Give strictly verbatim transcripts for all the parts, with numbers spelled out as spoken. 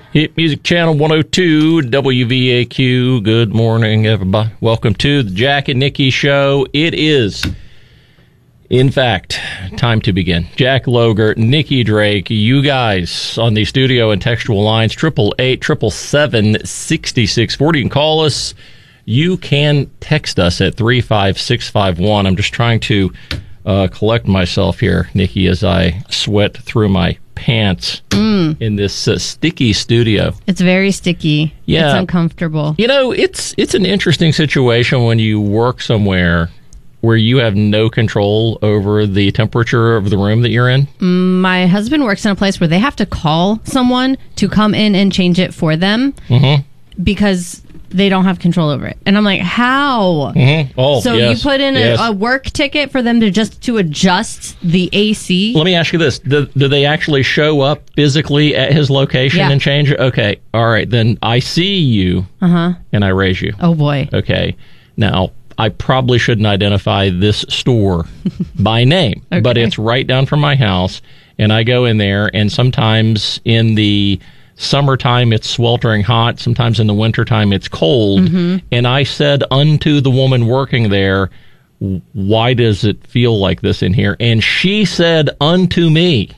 Hit Music Channel one oh two, W V A Q. Good morning, everybody. Welcome to the Jack and Nikki Show. It is, in fact, time to begin. Jack Loger, Nikki Drake, you guys on the studio and textual lines, triple eight, triple seven, sixty-six forty. You can call us. You can text us at three five six five one. I'm just trying to uh, collect myself here, Nikki, as I sweat through my pants mm. in this uh, sticky studio. It's very sticky. Yeah. It's uncomfortable. You know, it's it's an interesting situation when you work somewhere where you have no control over the temperature of the room that you're in. My husband works in a place where they have to call someone to come in and change it for them mm-hmm. because they don't have control over it. And I'm like, how? Mm-hmm. Oh, so yes, you put in yes. a, a work ticket for them to just to adjust the A C? Let me ask you this. Do, do they actually show up physically at his location yeah. and change it? Okay. All right. Then I see you uh-huh. and I raise you. Oh, boy. Okay. Now, I probably shouldn't identify this store by name, okay. but it's right down from my house. And I go in there, and sometimes in the summertime it's sweltering hot, sometimes in the wintertime it's cold. Mm-hmm. And I said unto the woman working there, why does it feel like this in here? And she said unto me,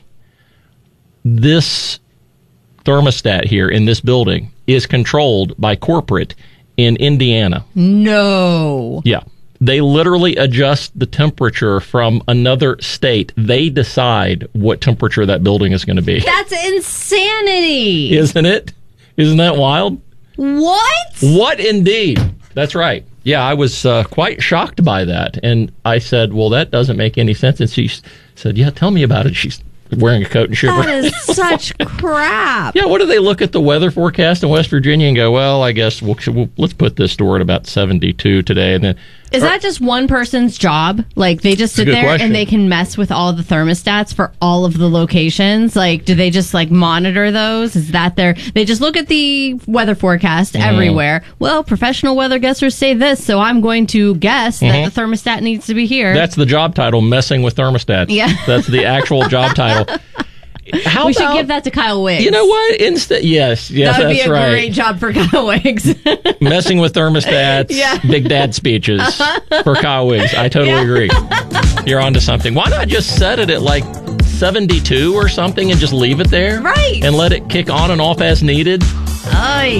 this thermostat here in this building is controlled by corporate in Indiana. No. Yeah. They literally adjust the temperature from another state. They decide what temperature that building is going to be. That's insanity. Isn't it? Isn't that wild? What? What indeed? That's right. Yeah, I was uh, quite shocked by that. And I said, well, that doesn't make any sense. And she said, yeah, tell me about it. She's wearing a coat and shiver. That is such crap. Yeah, what do they look at the weather forecast in West Virginia and go, well, I guess we'll, we'll let's put this store at about seventy-two today. And then Is that just one person's job? Like, they just sit there question. and they can mess with all the thermostats for all of the locations? Like, do they just, like, monitor those? Is that their... They just look at the weather forecast mm. everywhere. Well, professional weather guessers say this, so I'm going to guess mm-hmm. that the thermostat needs to be here. That's the job title, messing with thermostats. Yeah. That's the actual job title. How we about, should give that to Kyle Wiggs. You know what? Instead, yes, yes, that would that's be a right. great job for Kyle Wiggs. Messing with thermostats, yeah. big dad speeches for Kyle Wiggs. I totally yeah. agree. You're onto something. Why not just set it at like seventy-two or something and just leave it there? Right. And let it kick on and off as needed? Oy.